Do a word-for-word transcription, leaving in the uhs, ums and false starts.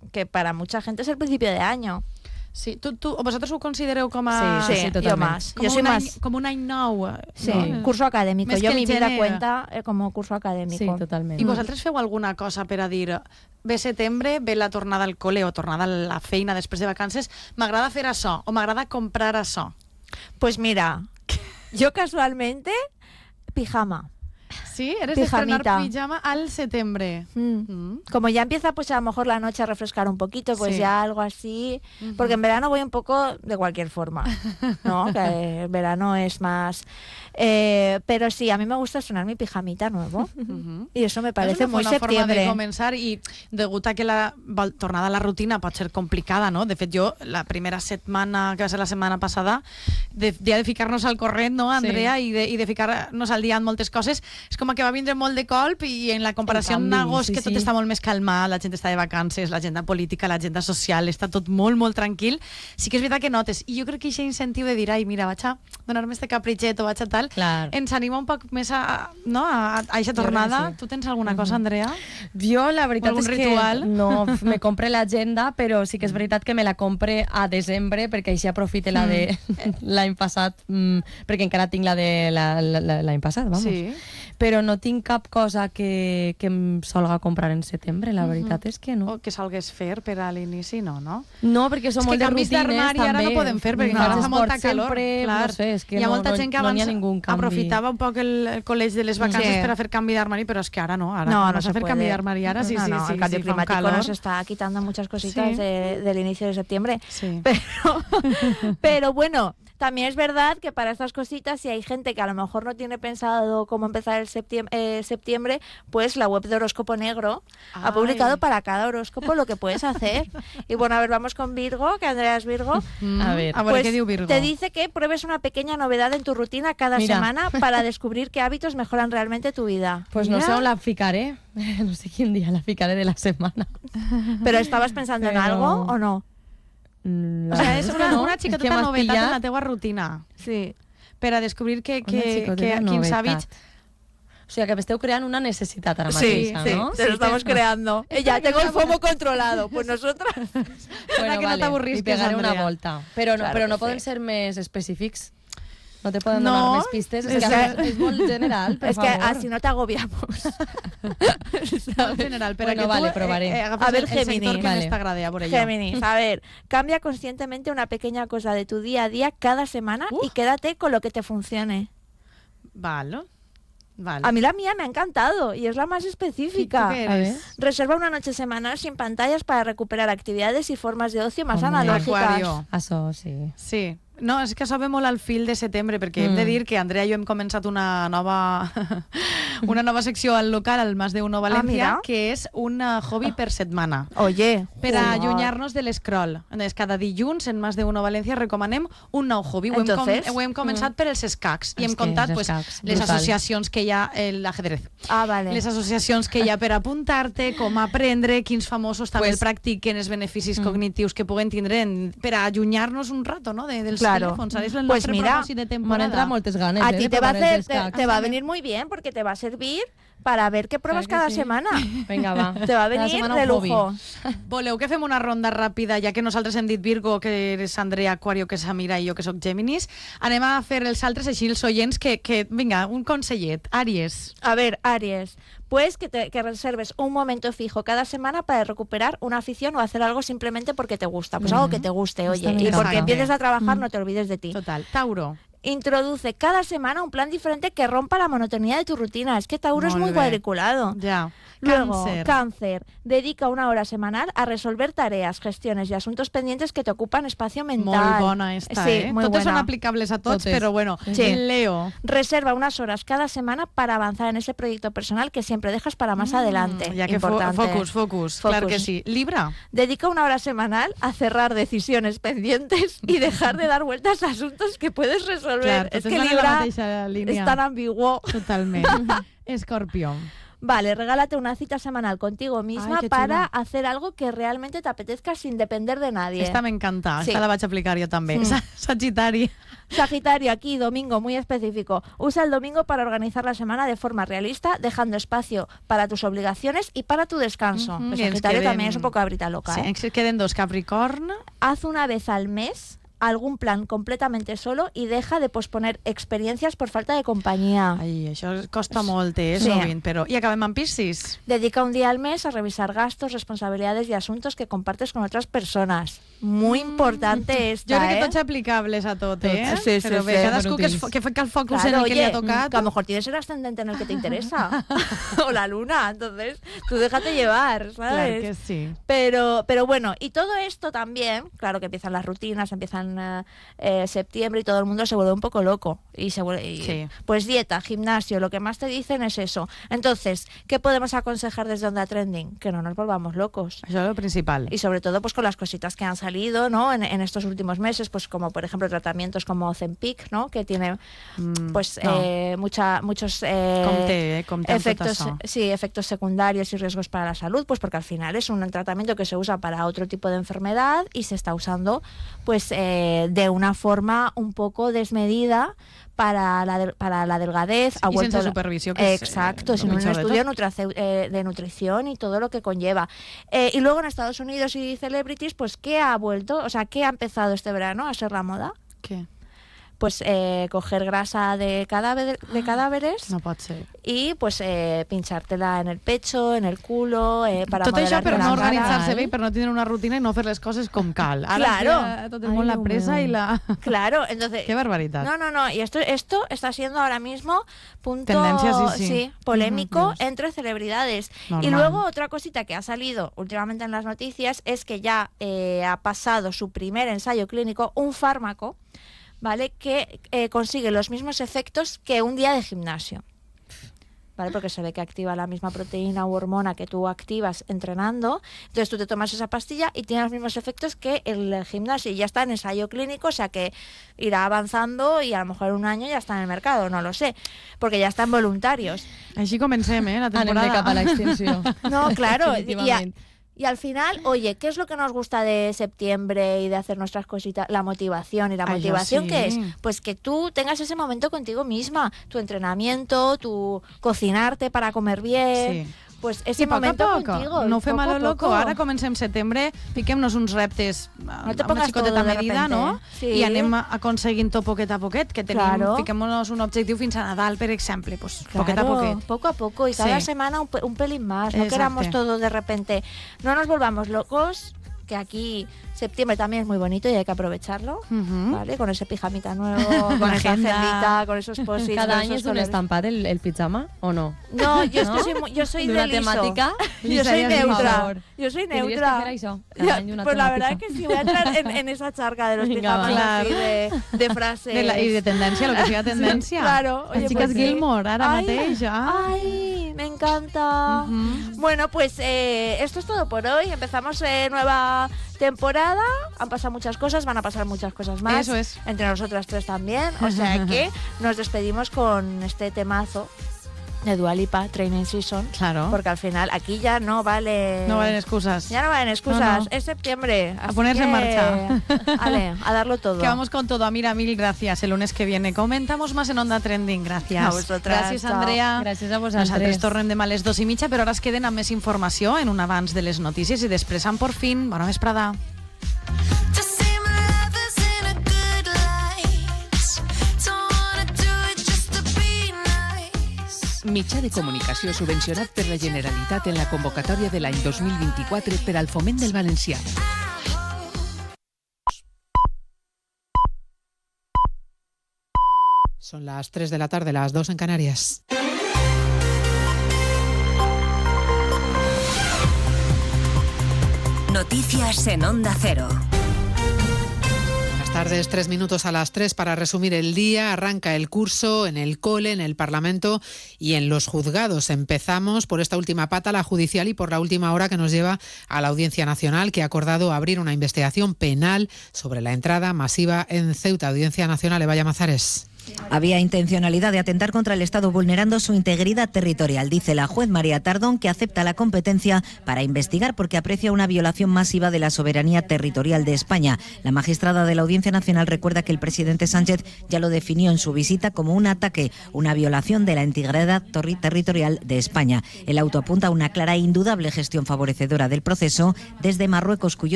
que para mucha gente es el principio de año. Sí, tu, tu, ¿vosotros ho considereu com a... Sí, sí, sí totalment. Jo más. Com, jo soy un más... any, com un any nou. Sí, no? curso académico. Més Yo mi vida gener. cuenta eh, como curso académico. Sí, totalment. I vosaltres feu alguna cosa per a dir ve setembre, ve la tornada al col·le o tornada a la feina després de vacances, m'agrada fer això o m'agrada comprar això? Pues mira, yo casualmente, pijama. Sí, eres Pijamita. de estrenar pijama al septiembre. Mm. Mm. Como ya empieza pues a lo mejor la noche a refrescar un poquito, pues Sí. ya algo así, Ujú. porque en verano voy un poco de cualquier forma, ¿no? Que el verano es más... Eh, pero sí, a mí me gusta estrenar mi pijamita nuevo Uh-huh. y eso me parece és una muy bona forma de septiembre. començar i degut a que la vol- tornada a la rutina pot ser complicada, no? De fet, jo la primera setmana, que va ser la setmana passada, de, dia de ficar-nos al corrent, no, Andrea, sí. i, de, i de ficar-nos al dia en moltes coses, és com que va vindre molt de colp i en la comparació En en canvi, agost, sí, que tot sí. està molt més calmat, la gent està de vacances, l'agenda política, l'agenda social, està tot molt, molt tranquil, sí que és veritat que notes. I jo crec que aquest incentiu de dir, ai, mira, vaig a donar-me este capritxet o vaig a tal, Clar. ens anima un poc més a, no, a, a aquesta tornada. sí. Tu tens alguna cosa, Andrea? Jo la veritat Algun és ritual? que no me compre l'agenda, però sí que és veritat que me la compre a desembre perquè així aprofite la de l'any passat, mm, perquè encara tinc la de la- la- la- l'any passat, vamos. Sí. Però no tinc cap cosa que, que em solga comprar en setembre, la veritat és que no. O que salgués fer per a l'inici, no, no? No, perquè som És que molt de canvis rutines, d'armari ara no també. podem fer, perquè No. encara fa Faig molta esport calor. sempre, Clar. no sé, és que Hi ha no, molta no, gent que no n'hi ha abans ningú canvi. aprofitava un poc el, el col·legi de les vacances Sí. per a fer canvi d'armari, però és que ara no, ara No, no, no vas se a fer puede. canvi d'armari ara, sí, no, sí, no, sí, el cambio sí, fa un climático calor. nos está quitando muchas cositas Sí. de- del inicio de septiembre. Sí. Pero, pero bueno, también es verdad que para estas cositas, si hay gente que a lo mejor no tiene pensado cómo empezar el septiembre, eh, septiembre pues la web de Horóscopo Negro ha Ay. publicado para cada horóscopo lo que puedes hacer. Y bueno, a ver, vamos con Virgo, que Andrea es Virgo. Mm. A ver. a veure Pues què diu Virgo. te dice que pruebes una pequeña novedad en tu rutina cada Mira. semana para descubrir qué hábitos mejoran realmente tu vida. Pues no Mira. sé on la ficaré, no sé quin dia la ficaré de la setmana. ¿Pero estabas pensando en Pero- algo o no? Mm, O la sigui, veritat és que una, no, una és que xicoteta m'has novetat pillat. en la teua rutina, Sí. per a descobrir que, Una que, que, xicoteta quins novetat. hàbits... O sigui, que m'esteu creant una necessitat ara Sí, mateixa, sí, no? te lo estamos creando. Eh, ya tengo el FOMO controlado. Pues nosotras. Para que no t'avorrisques, i pegaré una Andrea. volta. Però no, Claro però que no poden sí. ser més específics? No te poden No, donar més pistes? És, és que, que- és molt general, per Es que favor. así no te agobiamos. En general, per Bueno, a que vale, tu provaré. eh, eh, agafes A ver, el, el sector Géminis. que Vale. més t'agrada, a veure jo. Géminis, a ver, cambia conscientemente una pequeña cosa de tu día a día cada semana Uh. y quédate con lo que te funcione. Vale. Vale. A mí la mía me ha encantado y es la más ¿Y tú específica. qué A eres? ver. Reserva una noche semanal sin pantallas para recuperar actividades y formas de ocio más Hombre. analógicas. Acuario. Això, sí. Sí. No, és que això ve molt al fil de setembre, perquè mm. hem de dir que Andrea i jo hem començat una nova una nova secció al local, al Mas de Uno València, mira. que és un uh, hobby per setmana. Oye, Per joder. a allunyar-nos de l'escroll. Entonces, cada dilluns en Mas de Uno València recomanem un nou hobby. Ho hem, com, Entonces, ho hem començat per els escacs i És hem que contat els pues, escacs, les brutal. associacions que hi ha, eh, l'ajedrez. Ah, vale. Les associacions que hi ha per apuntar-te, com aprendre, quins famosos també Pues- el practiquen, els beneficis cognitius que puguen tindre en, per a allunyar-nos un rato, no?, de, dels Claro. telèfons. Ara és el Pues nostre mira, propòsit de M'han temporada. entrat moltes ganes, A eh, ti de te va, a provar hacer, els te, escacs. te va a venir muy bien porque te va a servir para ver qué pruebas Claro cada que sí. semana. Vinga, va. Te va a Cada venir setmana de un hobby. lujo. Voleu que fem una ronda ràpida, ja que nosaltres hem dit Virgo, que eres Andrea, Aquario, que és Samira, i jo, que sóc Géminis. Anem a fer els altres, així els oients, que, que vinga, un consellet. Àries. A ver, Aries, pues que, te, que reserves un momento fijo cada semana para recuperar una afición o hacer algo simplemente porque te gusta. Pues algo que te guste, Está oye. bien. Y porque Exacto. empieces a trabajar, no te olvides de ti. Total. Tauro. Introduce cada semana un plan diferente que rompa la monotonía de tu rutina. Es que Tauro es Molt muy bé. cuadriculado. Ja. Luego, Càncer. cáncer, dedica una hora semanal a resolver tareas, gestiones y asuntos pendientes que te ocupan espacio mental. Molt bona esta, Sí, eh? muy Totes buena. són aplicables a tots, Totes. però bueno. Sí. Leo. Reserva unas horas cada semana para avanzar en ese proyecto personal que siempre dejas para más adelante. Mm, Ja que fo Importante. focus, focus, clar Focus. que sí. Libra. Dedica una hora semanal a cerrar decisiones pendientes y dejar de dar vueltas a asuntos que puedes resolver. Clar, es totes que van en la Libra mateixa línia. es tan ambiguo. Totalment. Escorpió. Vale, regálate una cita semanal contigo misma Ay, para chula. hacer algo que realmente te apetezca sin depender de nadie. Esta m'encanta, Sí. esta la vaig aplicar jo també. Mm. Sa- Sagitari. Sagitario, aquí, domingo, muy específico. Usa el domingo para organizar la semana de forma realista, dejando espacio para tus obligaciones y para tu descanso. Ujú, El y ens Sagitario queden- también es un poco abrita loca, Sí, ¿eh? ens queden dos, Capricorn. Haz una vez al mes algún plan completamente solo y deja de posponer experiencias por falta de compañía. Ai, això costa molt, eh, Sí. sovint, però... I acabem amb Piscis. Dedica un día al mes a revisar gastos, responsabilidades y asuntos que compartes con otras personas. Muy importante esta, Jo crec que ¿eh? tots aplicables a tot, eh? Tots, sí, sí, Però bé, sí. cadascú que, es, Superútils. fo- que fica el focus Claro, en el que oye, li ha tocat. que a lo mejor tienes el ascendente en el que te interesa. O la luna, entonces tú déjate llevar, ¿sabes? Claro que sí. Pero, pero bueno, y todo esto también, claro que empiezan las rutinas, empiezan eh, eh, septiembre y todo el mundo se vuelve un poco loco. Y se vuelve, y, Sí. Pues dieta, gimnasio, lo que más te dicen es eso. Entonces, ¿qué podemos aconsejar desde Onda Trending? Que no nos volvamos locos. Això és el principal. Y sobre todo pues con las cositas que han salido, ¿no? En, en estos últimos meses, pues como por ejemplo tratamientos como Ozempic, ¿no? Que tiene Mm, pues no. eh, mucha, muchos eh, Compte, eh, compte amb tot efectos, això. sí, efectos secundarios y riesgos para la salud, pues porque al final es un tratamiento que se usa para otro tipo de enfermedad y se está usando pues eh, de una forma un poco desmedida para la, de- para la delgadez. Sí, ha y vuelto sense la- supervisión, que es, Exacto, eh, sin lo un mejor de estudio todo. nutraceu- eh, de nutrición y todo lo que conlleva. Eh, y luego en Estados Unidos y celebrities, pues ¿qué ha vuelto? O sea, ¿qué ha empezado este verano a ser la moda? Què? Pues eh, coger grasa de, cadáver, de cadáveres No pot ser. y pues eh, pinchártela en el pecho, en el culo, eh, para Tot això modelarte per la no cara. organitzar-se bé i per no tenir una rutina i no fer les coses com cal. Ara Claro. ja tot el Ai, món la Déu pressa meu. i la... Claro, entonces... Qué barbaridad. No, no, no. Y esto, esto está siendo ahora mismo punto Tendencia, sí, sí. polémico Ujú. entre celebridades. Normal. Y luego otra cosita que ha salido últimamente en las noticias es que ya eh, ha pasado su primer ensayo clínico un fármaco, ¿vale? Que eh, consigue los mismos efectos que un día de gimnasio. ¿Vale? Porque se ve que activa la misma proteína u hormona que tú activas entrenando. Entonces tú te tomas esa pastilla y tiene los mismos efectos que el gimnasio. Y ya está en ensayo clínico, o sea que irá avanzando y a lo mejor en un año ya está en el mercado, no lo sé. Porque ya están voluntarios. Així comencem, eh, la Anem temporada. de cap a l'extinció. No, claro. y, a- Definitivamente. y al final, oye, ¿qué es lo que nos gusta de septiembre y de hacer nuestras cositas? La motivación. ¿Y la Ay, yo motivación sí. qué es? Pues que tú tengas ese momento contigo misma. Tu entrenamiento, tu cocinarte para comer bien. Sí. Pues ese I a poc a momento poc, contigo. no fem poco a lo a loco. poco. Ara comencem setembre, fiquem-nos uns reptes No te amb una pongas xicoteta todo de medida, repente. no? Sí. I anem aconseguint tot poquet a poquet, que tenim, Claro. fiquem-nos un objectiu fins a Nadal, per exemple, pues, Claro, poquet a poquet. poco a poco y cada Sí. semana un, pe- un pelín más. No Exacte. queramos todo de repente. No nos volvamos locos, que aquí septiembre también es muy bonito y hay que aprovecharlo. Mhm. ¿Vale? Con ese pijamita nuevo, con esa Agenda. agendita, con esos posits. Cada con any esos és un colores. estampat el, el pijama, o no? No, yo es ¿No? que soy, muy- yo soy D'una de liso. temàtica? Yo soy Lisa, ya, por neutra. favor. Yo soy Tendries neutra. que fer això, cada any una Pues la temàtica. verdad es que sí, voy a entrar en, en esa charca de los Vinga, pijamas va. así de, de frases. De la, I de tendència, el que siga tendència. Claro. Les oye, xiques pues sí. Gilmore, ara Ay, mateix, ja. Ay, me encanta. Mhm. Bueno, pues eh, esto es todo por hoy. Empezamos eh, nueva temporada. Han pasado muchas cosas, van a pasar muchas cosas más. Eso es. Entre nosotras tres también. O sea que nos despedimos con este temazo de Dua Lipa, Training Season. Claro. Porque al final aquí ya no vale... No valen excusas. Ya no valen excusas. No, no. Es septiembre. A así ponerse en que, marcha. Vale, a darlo todo. Que vamos con todo. Mira, mil gracias. El lunes que viene comentamos más en Onda Trending. Gracias. A vosotras. Gràcies, Chao. Andrea. Gràcies a Nosaltres vosaltres. tornem demà a les dos i mitja, però ara es queden amb més informació en un abans de les notícies i després amb Por Fin. Bona vesprada. To see my lovers in a good light. Don't wanna do it just to be nice. Mitjà de comunicació subvencionat per la Generalitat en la convocatòria de l'any dos mil vint-i-quatre per al foment del valencià. Son las tres de la tarde, las dos en Canarias. Noticias en Onda Cero. Buenas tardes, tres minutos a las tres para resumir el día. Arranca el curso en el cole, en el Parlamento y en los juzgados. Empezamos por esta última pata, la judicial, y por la última hora que nos lleva a la Audiencia Nacional, que ha acordado abrir una investigación penal sobre la entrada masiva en Ceuta. Audiencia Nacional, Eva Llamazares. Había intencionalidad de atentar contra el Estado vulnerando su integridad territorial, dice la juez María Tardón, que acepta la competencia para investigar porque aprecia una violación masiva de la soberanía territorial de España. La magistrada de la Audiencia Nacional recuerda que el presidente Sánchez ya lo definió en su visita como un ataque, una violación de la integridad territorial de España. El auto apunta a una clara e indudable gestión favorecedora del proceso desde Marruecos, cuyo